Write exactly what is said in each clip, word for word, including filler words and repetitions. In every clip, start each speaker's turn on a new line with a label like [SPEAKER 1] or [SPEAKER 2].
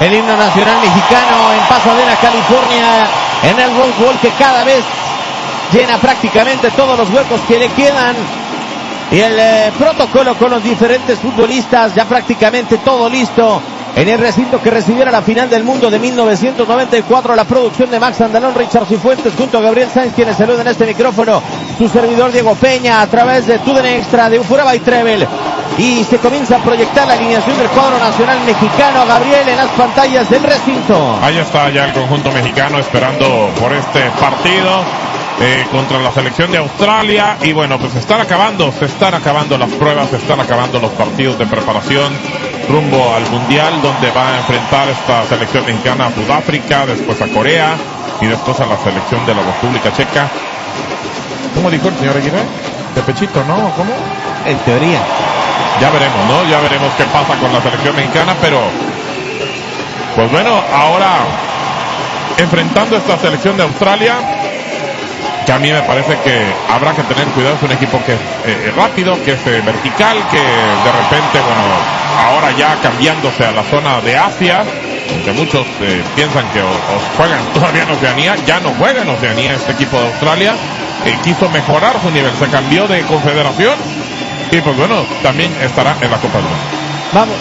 [SPEAKER 1] el himno nacional mexicano en Pasadena, California, en el Rose Bowl, que cada vez llena prácticamente todos los huecos que le quedan. Y el eh, protocolo con los diferentes futbolistas, ya prácticamente todo listo en el recinto que recibiera la final del mundo de mil novecientos noventa y cuatro. La producción de Max Andalón, Richard Cifuentes, junto a Gabriel Sainz, quienes saludan este micrófono, su servidor Diego Peña, a través de Tuden Extra, de Eufora by Travel. Y se comienza a proyectar la alineación del cuadro nacional mexicano, Gabriel, en las pantallas del recinto.
[SPEAKER 2] Ahí está ya el conjunto mexicano esperando por este partido eh, contra la selección de Australia. Y bueno, pues se están acabando, se están acabando las pruebas, se están acabando los partidos de preparación rumbo al Mundial, donde va a enfrentar esta selección mexicana a Sudáfrica, después a Corea y después a la selección de la República Checa. ¿Cómo dijo el señor Aguirre? De pechito, ¿no? ¿Cómo?
[SPEAKER 1] En teoría.
[SPEAKER 2] Ya veremos, ¿no? Ya veremos qué pasa con la selección mexicana, pero pues bueno, ahora enfrentando esta selección de Australia, que a mí me parece que habrá que tener cuidado. Es un equipo que es eh, rápido, que es eh, vertical, que de repente, bueno, ahora ya cambiándose a la zona de Asia, que muchos eh, piensan que o, o juegan todavía en Oceanía, ya no juega en Oceanía este equipo de Australia, eh, quiso mejorar su nivel, se cambió de confederación y pues bueno, también estará en la Copa del Mundo.
[SPEAKER 1] Vamos.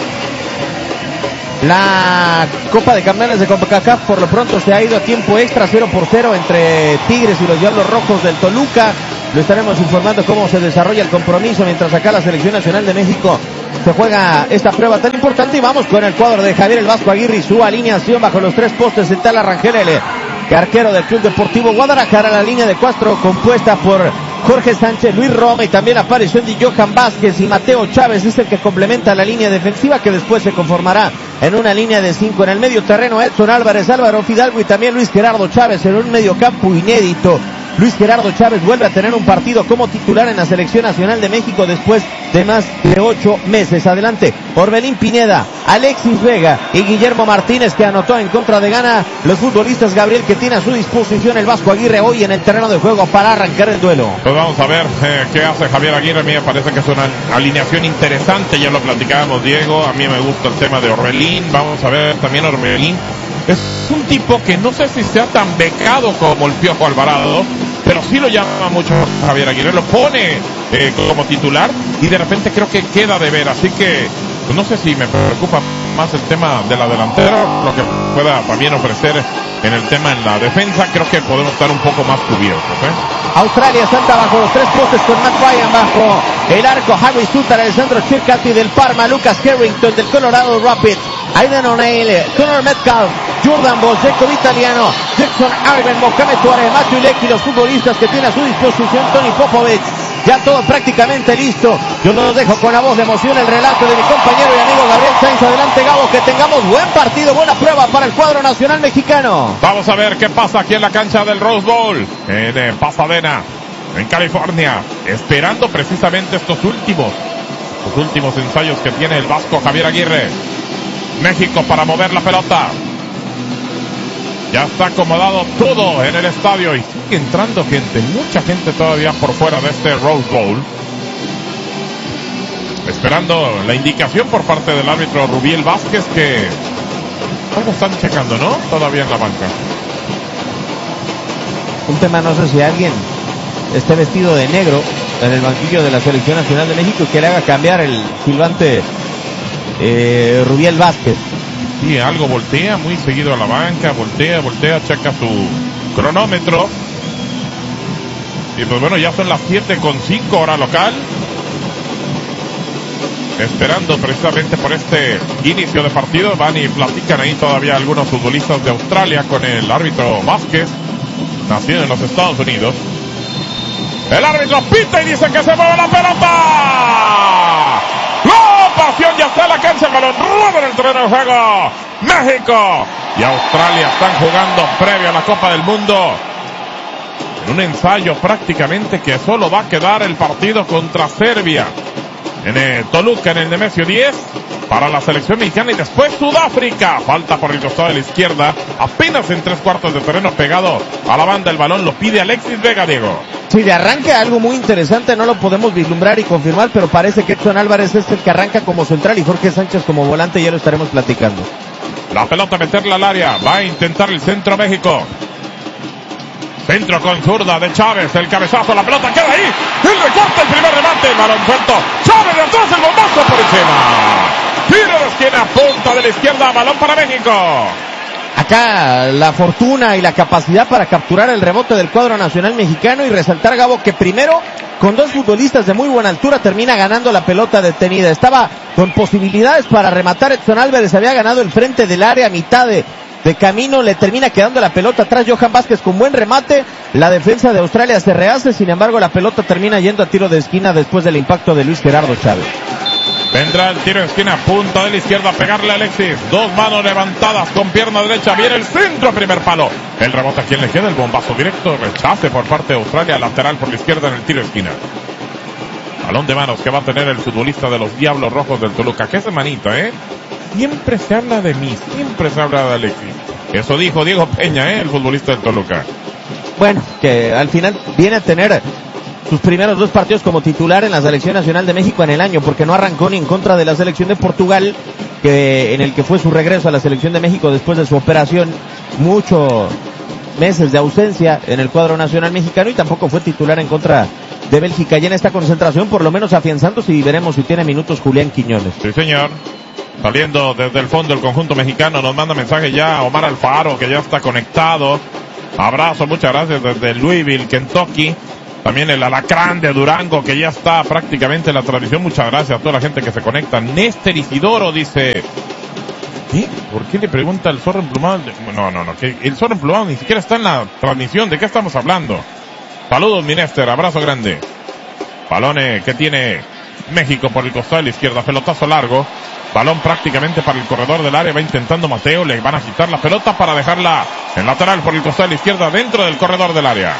[SPEAKER 1] La Copa de Campeones de CONCACAF por lo pronto se ha ido a tiempo extra, cero por cero entre Tigres y los Diablos Rojos del Toluca. Lo estaremos informando cómo se desarrolla el compromiso, mientras acá la Selección Nacional de México se juega esta prueba tan importante. Y vamos con el cuadro de Javier el Vasco Aguirre y su alineación bajo los tres postes. El tal Rangel, el arquero del Club Deportivo Guadalajara. La línea de cuatro compuesta por Jorge Sánchez, Luis Roma, y también la aparición de Johan Vázquez y Mateo Chávez es el que complementa la línea defensiva, que después se conformará en una línea de cinco. En el medio terreno, Edson Álvarez, Álvaro Fidalgo y también Luis Gerardo Chávez en un mediocampo inédito. Luis Gerardo Chávez vuelve a tener un partido como titular en la Selección Nacional de México después de más de ocho meses. Adelante, Orbelín Pineda, Alexis Vega y Guillermo Martínez, que anotó en contra de Ghana. Los futbolistas, Gabriel, que tiene a su disposición el Vasco Aguirre hoy en el terreno de juego para arrancar el duelo.
[SPEAKER 2] Pues vamos a ver eh, qué hace Javier Aguirre. A mí me parece que es una alineación interesante, ya lo platicábamos, Diego. A mí me gusta el tema de Orbelín. Vamos a ver también Orbelín. Es un tipo que no sé si sea tan becado como el Piojo Alvarado, pero sí lo llama mucho Javier Aguirre, lo pone eh, como titular y de repente creo que queda de ver, así que pues no sé si me preocupa más el tema de la delantera, lo que pueda también ofrecer en el tema en la defensa. Creo que podemos estar un poco más cubiertos, ¿eh?
[SPEAKER 1] Australia salta bajo los tres postes con Matt Ryan bajo el arco, Harry Sutter, Alessandro Circati del Parma, Lucas Harrington del Colorado Rapids, Aidan O'Neill, Connor Metcalf, Jordan Bosch, Jacob Italiano, Jackson Arben, Mohamed Tuareg, Matthew Lecky, los futbolistas que tiene a su disposición Tony Popovich. Ya todo prácticamente listo. Yo los dejo con la voz de emoción, el relato de mi compañero y amigo Gabriel Sainz. Adelante, Gabo, que tengamos buen partido, buena prueba para el cuadro nacional mexicano.
[SPEAKER 2] Vamos a ver qué pasa aquí en la cancha del Rose Bowl, en eh, Pasadena, en California, esperando precisamente estos últimos, los últimos ensayos que tiene el Vasco Javier Aguirre. México para mover la pelota. Ya está acomodado todo en el estadio y sigue entrando gente, mucha gente todavía por fuera de este Rose Bowl, esperando la indicación por parte del árbitro Rubiel Vázquez, que algo están checando, ¿no? Todavía en la banca.
[SPEAKER 1] Un tema, no sé si alguien esté vestido de negro en el banquillo de la Selección Nacional de México y que le haga cambiar el silbante eh, Rubiel Vázquez.
[SPEAKER 2] Sí, algo voltea muy seguido a la banca, voltea, voltea, checa su cronómetro. Y pues bueno, ya son las siete con cinco hora local. Esperando precisamente por este inicio de partido. Van y platican ahí todavía algunos futbolistas de Australia con el árbitro Vázquez, nacido en los Estados Unidos. El árbitro pita y dice que se mueve la pelota. ¡La pasión! Ya está en la cancha, el balón rueda en el terreno de juego. México y Australia están jugando previo a la Copa del Mundo, en un ensayo prácticamente que solo va a quedar el partido contra Serbia en el Toluca, en el Nemesio diez, para la selección mexicana, y después Sudáfrica. Falta por el costado de la izquierda, apenas en tres cuartos de terreno, pegado a la banda. El balón lo pide Alexis Vega, Diego.
[SPEAKER 1] Sí, de arranque algo muy interesante, no lo podemos vislumbrar y confirmar, pero parece que Edson Álvarez es el que arranca como central y Jorge Sánchez como volante, ya lo estaremos platicando.
[SPEAKER 2] La pelota meterla al área. Va a intentar el centro México. Centro con zurda de Chávez. El cabezazo, la pelota queda ahí. El recorte, el primer remate. El balón suelto. Chávez de atrás, el bombazo por encima. Tiro de esquina, punta de la izquierda. Balón para México.
[SPEAKER 1] Acá la fortuna y la capacidad para capturar el rebote del cuadro nacional mexicano y resaltar, Gabo, que primero con dos futbolistas de muy buena altura termina ganando la pelota detenida. Estaba con posibilidades para rematar Edson Álvarez, había ganado el frente del área a mitad de, de camino, le termina quedando la pelota atrás Johan Vázquez con buen remate, la defensa de Australia se rehace, sin embargo la pelota termina yendo a tiro de esquina después del impacto de Luis Gerardo Chávez.
[SPEAKER 2] Vendrá el tiro de esquina, punta de la izquierda, pegarle a Alexis. Dos manos levantadas con pierna derecha. Viene el centro, primer palo. El rebote a quien le queda, el bombazo directo. Rechace por parte de Australia, lateral por la izquierda en el tiro de esquina. Balón de manos que va a tener el futbolista de los Diablos Rojos del Toluca. Qué semanita, ¿eh? Siempre se habla de mí, siempre se habla de Alexis. Eso dijo Diego Peña, ¿eh? El futbolista del Toluca.
[SPEAKER 1] Bueno, que al final viene a tener sus primeros dos partidos como titular en la Selección Nacional de México en el año, porque no arrancó ni en contra de la selección de Portugal, que en el que fue su regreso a la Selección de México después de su operación, muchos meses de ausencia en el cuadro nacional mexicano, y tampoco fue titular en contra de Bélgica. Y en esta concentración, por lo menos afianzándose, y veremos si tiene minutos Julián Quiñones.
[SPEAKER 2] Sí, señor. Saliendo desde el fondo el conjunto mexicano, nos manda mensaje ya Omar Alfaro, que ya está conectado. Abrazo, muchas gracias desde Louisville, Kentucky. También el Alacrán de Durango, que ya está prácticamente en la transmisión. Muchas gracias a toda la gente que se conecta. Néstor Isidoro dice... ¿Qué? ¿Por qué le pregunta el zorro emplumado? No, no, no. Que el zorro emplumado ni siquiera está en la transmisión. ¿De qué estamos hablando? Saludos, mi Néstor. Abrazo grande. Balones que tiene México por el costado de la izquierda. Pelotazo largo. Balón prácticamente para el corredor del área. Va intentando Mateo. Le van a quitar la pelota para dejarla en lateral por el costado de la izquierda dentro del corredor del área.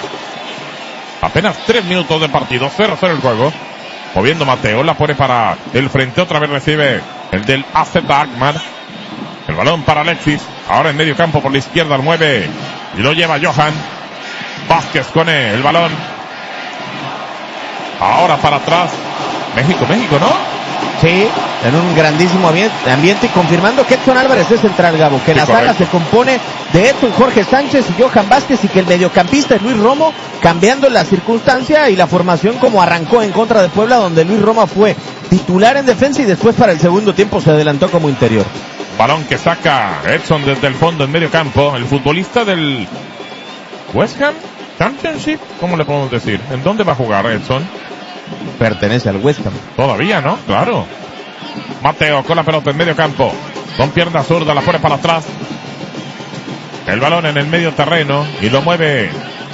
[SPEAKER 2] Apenas tres minutos de partido, cero cero el juego. Moviendo Mateo, la pone para el frente, otra vez recibe el del A Z Akmar. El balón para Alexis, ahora en medio campo por la izquierda, lo mueve y lo lleva Johan Vázquez con el balón. Ahora para atrás, México, México, ¿no?
[SPEAKER 1] Sí, en un grandísimo ambiente, y confirmando que Edson Álvarez es central, Gabo, que sí, la saga se compone de Edson, Jorge Sánchez y Johan Vázquez, y que el mediocampista es Luis Romo, cambiando la circunstancia y la formación como arrancó en contra de Puebla, donde Luis Romo fue titular en defensa y después para el segundo tiempo se adelantó como interior.
[SPEAKER 2] Balón que saca Edson desde el fondo en medio campo, el futbolista del West Ham Championship, ¿cómo le podemos decir? ¿En dónde va a jugar Edson?
[SPEAKER 1] Pertenece al West Ham.
[SPEAKER 2] Todavía, ¿no? Claro. Mateo con la pelota en medio campo. Con pierna zurda, la pone para atrás. El balón en el medio terreno y lo mueve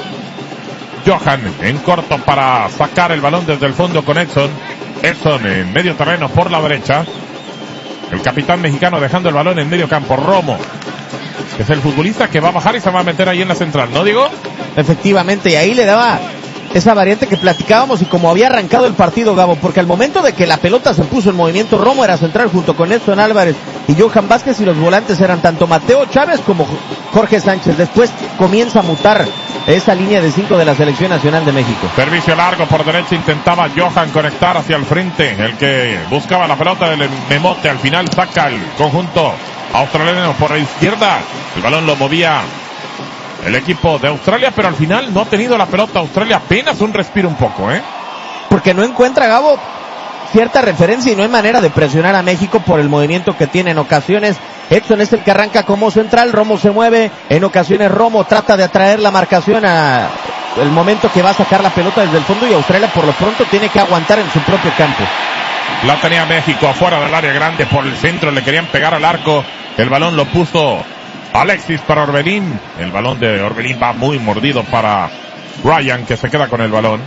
[SPEAKER 2] Johan en corto para sacar el balón desde el fondo con Edson. Edson en medio terreno por la derecha. El capitán mexicano dejando el balón en medio campo. Romo, que es el futbolista que va a bajar y se va a meter ahí en la central, ¿no, digo?
[SPEAKER 1] Efectivamente, y ahí le daba esa variante que platicábamos y como había arrancado el partido, Gabo, porque al momento de que la pelota se puso en movimiento, Romo era central junto con Edson Álvarez y Johan Vázquez, y los volantes eran tanto Mateo Chávez como Jorge Sánchez. Después comienza a mutar esa línea de cinco de la Selección Nacional de México.
[SPEAKER 2] Servicio largo por derecha, intentaba Johan conectar hacia el frente, el que buscaba la pelota del Memote, al final saca el conjunto australiano por la izquierda, el balón lo movía el equipo de Australia, pero al final no ha tenido la pelota Australia, apenas un respiro un poco, ¿eh?
[SPEAKER 1] Porque no encuentra, Gabo, cierta referencia y no hay manera de presionar a México por el movimiento que tiene en ocasiones. Edson es el que arranca como central, Romo se mueve, en ocasiones Romo trata de atraer la marcación a el momento que va a sacar la pelota desde el fondo, y Australia por lo pronto tiene que aguantar en su propio campo.
[SPEAKER 2] La tenía México afuera del área grande por el centro, le querían pegar al arco, el balón lo puso Alexis para Orbelín, el balón de Orbelín va muy mordido para Ryan, que se queda con el balón.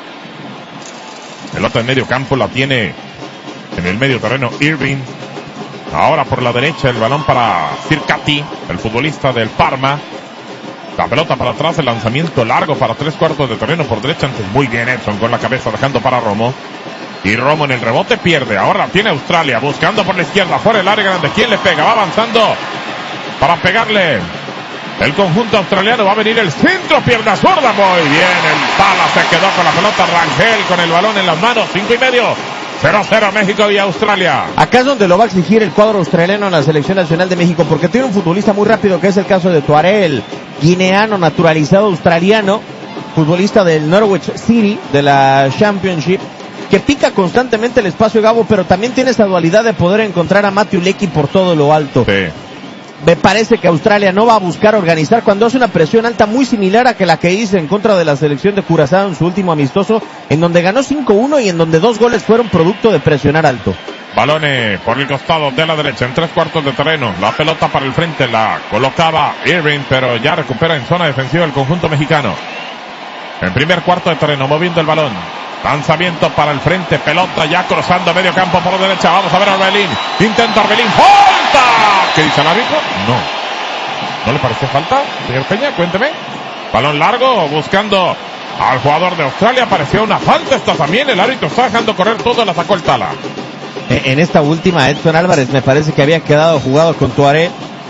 [SPEAKER 2] Pelota en medio campo, la tiene en el medio terreno Irving. Ahora por la derecha el balón para Circati, el futbolista del Parma. La pelota para atrás, el lanzamiento largo para tres cuartos de terreno por derecha. Antes muy bien Edson con la cabeza dejando para Romo. Y Romo en el rebote pierde. Ahora la tiene Australia buscando por la izquierda, fuera del área grande. ¿Quién le pega? Va avanzando para pegarle el conjunto australiano. Va a venir el centro, pierna zurda. Muy bien, el Pala se quedó con la pelota. Rangel con el balón en las manos. Cinco y medio cero a cero México y Australia.
[SPEAKER 1] Acá es donde lo va a exigir el cuadro australiano en la selección nacional de México, porque tiene un futbolista muy rápido, que es el caso de Tuaré, el guineano naturalizado australiano, futbolista del Norwich City, de la Championship, que pica constantemente el espacio, Gabo, pero también tiene esa dualidad de poder encontrar a Matthew Leckie por todo lo alto.
[SPEAKER 2] Sí.
[SPEAKER 1] Me parece que Australia no va a buscar organizar cuando hace una presión alta muy similar a que la que hizo en contra de la selección de Curazao en su último amistoso, en donde ganó cinco uno y en donde dos goles fueron producto de presionar alto.
[SPEAKER 2] Balones por el costado de la derecha en tres cuartos de terreno. La pelota para el frente la colocaba Irving, pero ya recupera en zona defensiva el conjunto mexicano. En primer cuarto de terreno, moviendo el balón. Lanzamiento para el frente, pelota ya cruzando medio campo por la derecha. Vamos a ver a Orbelín. Intenta Orbelín. ¡Falta! ¿Qué dice el árbitro? No. ¿No le pareció falta, señor Peña? Cuénteme. Balón largo, buscando al jugador de Australia. Pareció una falta esta también. El árbitro está dejando correr todo, la sacó el Tala.
[SPEAKER 1] En esta última, Edson Álvarez me parece que había quedado jugado con Tuaré.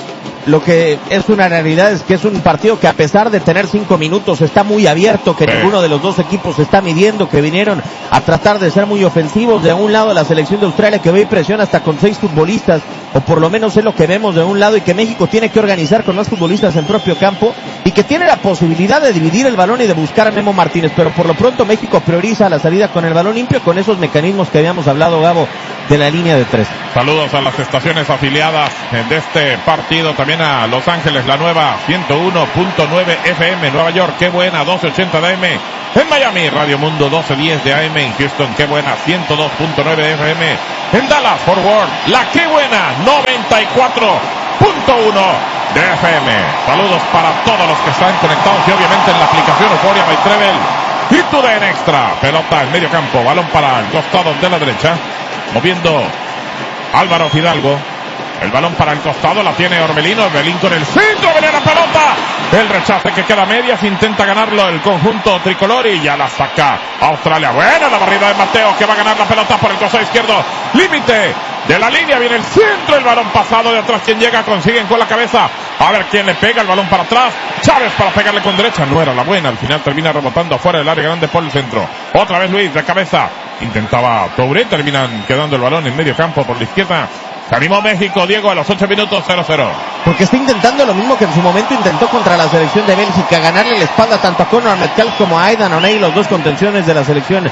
[SPEAKER 1] Lo que es una realidad es que es un partido que, a pesar de tener cinco minutos, está muy abierto, que sí. Ninguno de los dos equipos se está midiendo, que vinieron a tratar de ser muy ofensivos. De un lado la selección de Australia, que ve y presiona hasta con seis futbolistas, o por lo menos es lo que vemos de un lado, y que México tiene que organizar con más futbolistas en propio campo, y que tiene la posibilidad de dividir el balón y de buscar a Memo Martínez, pero por lo pronto México prioriza la salida con el balón limpio, con esos mecanismos que habíamos hablado, Gabo, de la línea de tres.
[SPEAKER 2] Saludos a las estaciones afiliadas de este partido, también a Los Ángeles, la nueva ciento uno punto nueve F M, Nueva York, qué buena, doce ochenta de A M, en Miami, Radio Mundo doce diez de A M, en Houston, qué buena, ciento dos punto nueve de F M, en Dallas, Fort Worth, la qué buena, noventa y cuatro punto uno de F M. Saludos para todos los que están conectados y obviamente en la aplicación Euphoria by Trevel y tu D N Extra. Pelota en medio campo, balón para el costado de la derecha, moviendo Álvaro Fidalgo. El balón para el costado, la tiene Orbelín, Orbelín con el centro, viene la pelota, el rechace que queda a medias, intenta ganarlo el conjunto tricolor y ya la saca Australia. Buena la barrida de Mateo, que va a ganar la pelota por el costado izquierdo, límite de la línea, viene el centro, el balón pasado de atrás, quien llega, consiguen con la cabeza, a ver quién le pega, el balón para atrás, Chávez para pegarle con derecha, no era la buena, al final termina rebotando afuera del área grande por el centro, otra vez Luis de cabeza, intentaba Touré, terminan quedando el balón en medio campo por la izquierda. Se animó México, Diego, a los ocho minutos, cero cero.
[SPEAKER 1] Porque está intentando lo mismo que en su momento intentó contra la selección de Bélgica, ganarle la espalda tanto a Conor Metcalf como a Aidan O'Neill, los dos contenciones de la selección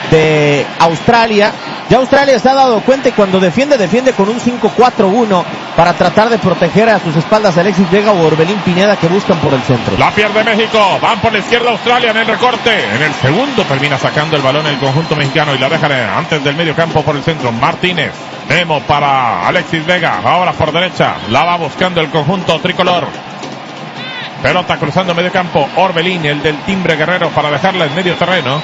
[SPEAKER 1] de Australia. Ya Australia se ha dado cuenta y cuando defiende, defiende con un cinco cuatro uno para tratar de proteger a sus espaldas a Alexis Vega o Orbelín Pineda, que buscan por el centro.
[SPEAKER 2] La pierde México, van por la izquierda Australia en el recorte. En el segundo termina sacando el balón el conjunto mexicano y la dejan antes del medio campo por el centro. Martínez, Memo para Alexis Vega, ahora por derecha, la va buscando el conjunto tricolor. Pelota cruzando medio campo, Orbelín, el del timbre guerrero, para dejarla en medio terreno.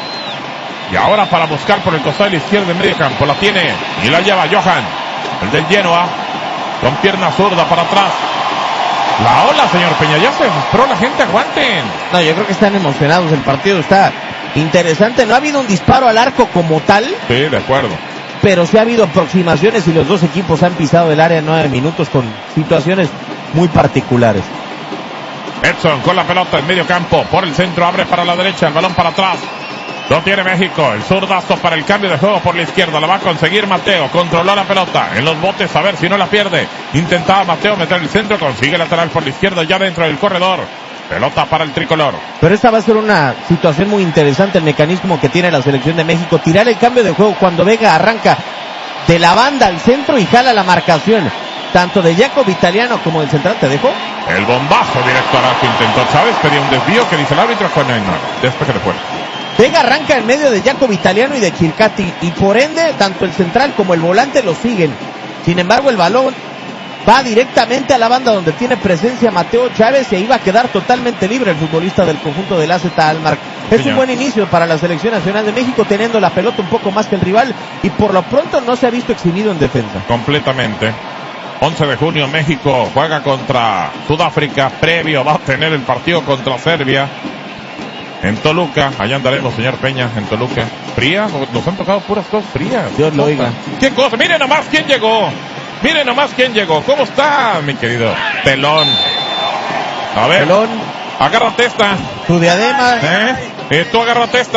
[SPEAKER 2] Y ahora para buscar por el costado izquierdo en medio campo, la tiene y la lleva Johan, el del Genoa, con pierna zurda para atrás. La ola, señor Peña, ya se desesperó la gente, aguanten.
[SPEAKER 1] No, yo creo que están emocionados, el partido está interesante, no ha habido un disparo al arco como tal.
[SPEAKER 2] Sí, de acuerdo.
[SPEAKER 1] Pero sí ha habido aproximaciones y los dos equipos han pisado el área en nueve minutos con situaciones muy particulares.
[SPEAKER 2] Edson con la pelota en medio campo, por el centro, abre para la derecha, el balón para atrás. Lo tiene México, el zurdazo para el cambio de juego por la izquierda, la va a conseguir Mateo, controló la pelota en los botes, a ver si no la pierde. Intentaba Mateo meter el centro, consigue lateral por la izquierda, ya dentro del corredor. Pelota para el tricolor.
[SPEAKER 1] Pero esta va a ser una situación muy interesante, el mecanismo que tiene la selección de México, tirar el cambio de juego cuando Vega arranca de la banda al centro y jala la marcación, tanto de Jacob Italiano como del central. ¿Te dejo?
[SPEAKER 2] El bombazo directo al arco intentó Chávez, pedía un desvío que dice el árbitro, fue no, no, después que le fue.
[SPEAKER 1] Vega arranca en medio de Jacob Italiano y de Chircati, y por ende, tanto el central como el volante lo siguen. Sin embargo, el balón va directamente a la banda donde tiene presencia Mateo Chávez y ahí va a quedar totalmente libre el futbolista del conjunto del A Z Almar. Es Señor. Un buen inicio para la selección nacional de México, teniendo la pelota un poco más que el rival y por lo pronto no se ha visto exhibido en defensa.
[SPEAKER 2] Completamente. once de junio México juega contra Sudáfrica, previo va a tener el partido contra Serbia en Toluca. Allá andaremos, señor Peña, en Toluca. Fría, nos han tocado puras cosas frías.
[SPEAKER 1] Dios lo oiga.
[SPEAKER 2] ¿Qué cosa? Miren nomás quién llegó. Miren nomás quién llegó. ¿Cómo está, mi querido Pelón? A ver.
[SPEAKER 1] Pelón.
[SPEAKER 2] Agárrate esta.
[SPEAKER 1] Tu diadema.
[SPEAKER 2] ¿Eh? Eh, tú agárrate esta.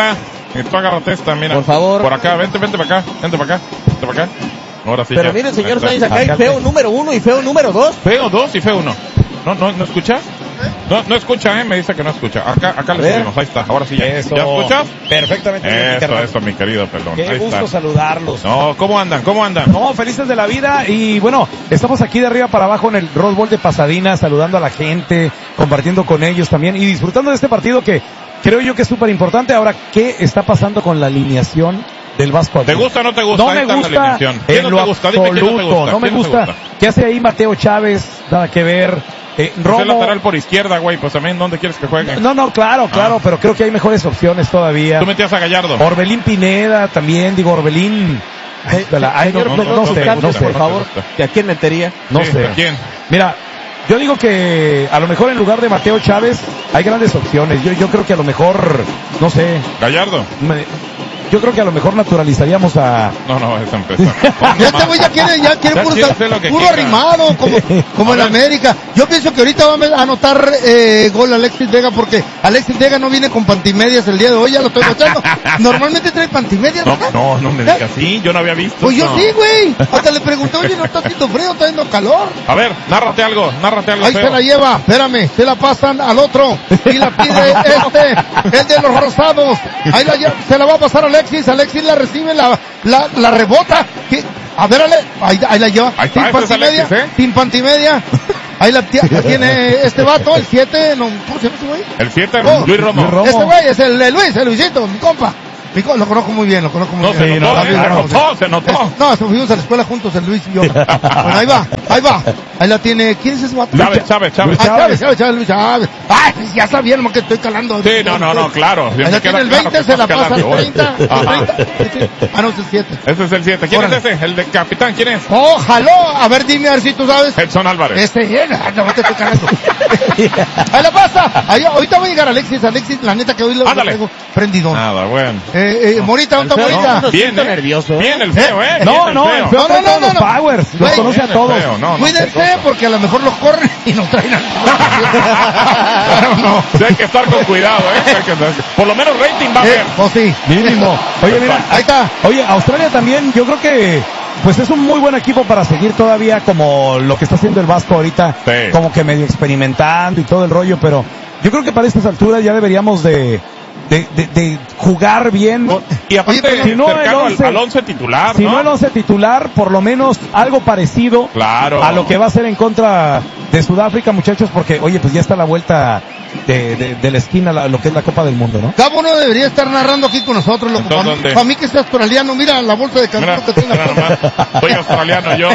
[SPEAKER 2] Y tú agárrate esta, mira.
[SPEAKER 1] Por favor.
[SPEAKER 2] Por acá, vente, vente para acá, vente para acá, vente para acá. Ahora sí.
[SPEAKER 1] Pero
[SPEAKER 2] ya.
[SPEAKER 1] mire, señor
[SPEAKER 2] Ahí
[SPEAKER 1] Sainz,
[SPEAKER 2] está.
[SPEAKER 1] acá hay feo número uno y feo número dos.
[SPEAKER 2] Feo dos y feo uno. ¿No, no, no escuchas? No, no escucha, eh, me dice que no escucha. Acá, acá le subimos, ahí está, ahora sí ya.
[SPEAKER 3] Eso.
[SPEAKER 2] ¿Ya escuchas?
[SPEAKER 3] Perfectamente bien, mi
[SPEAKER 2] Eso,
[SPEAKER 3] carnal.
[SPEAKER 2] eso, mi querido pelón.
[SPEAKER 3] Qué
[SPEAKER 2] Ahí
[SPEAKER 3] gusto
[SPEAKER 2] está.
[SPEAKER 3] saludarlos.
[SPEAKER 2] No, ¿cómo andan? ¿Cómo andan?
[SPEAKER 3] No, felices de la vida y bueno, estamos aquí de arriba para abajo en el Rose Bowl de Pasadena, saludando a la gente, compartiendo con ellos también y disfrutando de este partido que creo yo que es súper importante. Ahora, ¿qué está pasando con la alineación del Vasco?
[SPEAKER 2] ¿Te gusta o no te gusta?
[SPEAKER 3] No
[SPEAKER 2] Ahí
[SPEAKER 3] me
[SPEAKER 2] está la
[SPEAKER 3] gusta
[SPEAKER 2] alineación. ¿Quién
[SPEAKER 3] en
[SPEAKER 2] no
[SPEAKER 3] lo
[SPEAKER 2] te gusta? Dime quién no te
[SPEAKER 3] absoluto,
[SPEAKER 2] gusta.
[SPEAKER 3] no me
[SPEAKER 2] ¿Quién no te
[SPEAKER 3] gusta. ¿Qué hace ahí Mateo Chávez? Nada que ver. Eh,
[SPEAKER 2] Pues
[SPEAKER 3] Romo.
[SPEAKER 2] es lateral por izquierda, güey, pues también, ¿dónde quieres que juegue?
[SPEAKER 3] No, no, claro, claro, pero creo que hay mejores opciones todavía.
[SPEAKER 2] Tú metías a Gallardo.
[SPEAKER 3] Orbelín Pineda también, digo, Orbelín. Ay,
[SPEAKER 1] Se-
[SPEAKER 3] la- ay, no,
[SPEAKER 1] señor
[SPEAKER 3] no,
[SPEAKER 1] Pelón,
[SPEAKER 3] no
[SPEAKER 1] sus
[SPEAKER 3] sé,
[SPEAKER 1] cambios,
[SPEAKER 3] no sé.
[SPEAKER 1] por favor. ¿Y a quién metería?
[SPEAKER 3] No
[SPEAKER 2] Sí,
[SPEAKER 3] sé.
[SPEAKER 2] ¿a quién?
[SPEAKER 3] Mira, yo digo que a lo mejor en lugar de Mateo Chávez hay grandes opciones. Yo, yo creo que a lo mejor, no sé,
[SPEAKER 2] Gallardo.
[SPEAKER 3] me- yo creo que a lo mejor naturalizaríamos a...
[SPEAKER 2] No, no, esa empresa.
[SPEAKER 4] Ya este güey ya quiere, ya quiere
[SPEAKER 2] Ya
[SPEAKER 4] puro,
[SPEAKER 2] quiere hacer lo que
[SPEAKER 4] puro
[SPEAKER 2] quiera.
[SPEAKER 4] arrimado, como, como en
[SPEAKER 2] A ver.
[SPEAKER 4] América. Yo pienso que ahorita va a anotar eh, gol Alexis Vega porque Alexis Vega no viene con pantimedias el día de hoy, ya lo estoy escuchando. Normalmente trae pantimedias,
[SPEAKER 2] No,
[SPEAKER 4] ¿verdad?
[SPEAKER 2] no, no me digas así, yo no había visto.
[SPEAKER 4] Pues yo
[SPEAKER 2] eso.
[SPEAKER 4] sí, güey. Hasta le pregunté, oye, ¿no está haciendo frío? ¿Está haciendo calor?
[SPEAKER 2] A ver, nárrate algo, nárrate algo
[SPEAKER 4] Ahí
[SPEAKER 2] feo.
[SPEAKER 4] se la lleva, espérame, se la pasan al otro y la pide este, el de los rosados. Ahí la lle- se la va a pasar Alexis, Alexis la recibe, la, la, la rebota. ¿Qué? A ver, Ale, ahí, ahí la lleva.
[SPEAKER 2] Ahí está,
[SPEAKER 4] sin
[SPEAKER 2] ese es
[SPEAKER 4] pantimedia,
[SPEAKER 2] Alexis, ¿eh?
[SPEAKER 4] sin pantimedia. Ahí la, ti- la tiene este vato, el siete, no, ¿cómo se llama ese güey?
[SPEAKER 2] El siete,
[SPEAKER 4] Oh,
[SPEAKER 2] Luis Romo.
[SPEAKER 3] Luis Romo.
[SPEAKER 4] Este güey es el, el Luis, el Luisito, mi compa. Mi co- lo conozco muy bien, lo conozco muy
[SPEAKER 2] No,
[SPEAKER 4] bien.
[SPEAKER 2] se
[SPEAKER 3] no,
[SPEAKER 2] notó,
[SPEAKER 3] no,
[SPEAKER 2] eh, se
[SPEAKER 3] no,
[SPEAKER 2] notó, se notó.
[SPEAKER 4] Es- no, fuimos a la escuela juntos, el Luis y yo. Bueno, ahí va, ahí va. Ahí la tiene, ¿quién es ese vato?
[SPEAKER 2] Chávez, Chávez, Chávez.
[SPEAKER 4] Ah, Chávez, Chávez, Chávez, Luis Chávez. Ay, pues ya sabía, nomás que estoy calando.
[SPEAKER 2] Sí, no, no, no, claro.
[SPEAKER 4] Ahí la tiene el veinte, se la pasa al treinta.
[SPEAKER 2] Ajá.
[SPEAKER 4] Ah, no, es el siete.
[SPEAKER 2] Ese es el siete. ¿Quién
[SPEAKER 4] Órale.
[SPEAKER 2] es ese? El de capitán, ¿quién es?
[SPEAKER 4] Oh, jaló. A ver, dime a ver si tú sabes.
[SPEAKER 2] Edson Álvarez.
[SPEAKER 4] Este, eh, no, no te estoy calando. Ahí la pasa. Ahí, ahorita va a llegar Alexis. Alexis, la neta que hoy lo, lo
[SPEAKER 2] Ándale.
[SPEAKER 4] traigo prendido.
[SPEAKER 2] Nada, bueno.
[SPEAKER 4] Eh, eh, Morita, ¿dónde está
[SPEAKER 1] El feo,
[SPEAKER 4] Morita?
[SPEAKER 1] no,
[SPEAKER 2] Bien,
[SPEAKER 1] siento
[SPEAKER 2] eh.
[SPEAKER 1] nervioso, ¿eh?
[SPEAKER 2] Bien el feo, ¿eh?
[SPEAKER 3] No,
[SPEAKER 2] Bien
[SPEAKER 3] no, el feo
[SPEAKER 4] No,
[SPEAKER 3] trae
[SPEAKER 4] no,
[SPEAKER 3] todos
[SPEAKER 4] no,
[SPEAKER 3] los
[SPEAKER 4] no.
[SPEAKER 3] powers, los
[SPEAKER 4] Güey,
[SPEAKER 3] conoce a
[SPEAKER 2] bien el
[SPEAKER 3] todos.
[SPEAKER 2] feo, no, no, qué
[SPEAKER 4] Cuídense
[SPEAKER 2] cosa.
[SPEAKER 4] porque a lo mejor los corren y nos traen a... Claro, no.
[SPEAKER 2] Sí, hay que estar con cuidado, ¿eh? Hay que- por lo menos rating va a
[SPEAKER 4] Eh,
[SPEAKER 2] haber.
[SPEAKER 4] pues sí.
[SPEAKER 3] Mínimo. Oye, mira,
[SPEAKER 4] Ahí está.
[SPEAKER 3] oye, Australia también, yo creo que pues es un muy buen equipo para seguir todavía como lo que está haciendo el Vasco ahorita,
[SPEAKER 2] Sí.
[SPEAKER 3] como que medio experimentando y todo el rollo, pero yo creo que para estas alturas ya deberíamos de de, de, de jugar bien.
[SPEAKER 2] Y aparte,
[SPEAKER 4] Oye, pero
[SPEAKER 3] si no el
[SPEAKER 2] cercano al-
[SPEAKER 3] once,
[SPEAKER 2] al once titular,
[SPEAKER 3] Si
[SPEAKER 2] ¿no?
[SPEAKER 3] no el once titular, por lo menos algo parecido
[SPEAKER 2] Claro.
[SPEAKER 3] a lo que va a ser en contra de Sudáfrica, muchachos, porque oye, pues ya está la vuelta de, de, de la esquina, la- lo que es la Copa del Mundo, ¿no?
[SPEAKER 4] Cabo no debería estar narrando aquí con nosotros, loco.
[SPEAKER 2] Entonces,
[SPEAKER 4] Para mí,
[SPEAKER 2] ¿dónde?
[SPEAKER 4] pa' mí que es australiano, mira la bolsa de
[SPEAKER 2] Mira,
[SPEAKER 4] canguro que tiene.
[SPEAKER 2] mira nomás. Soy australiano yo.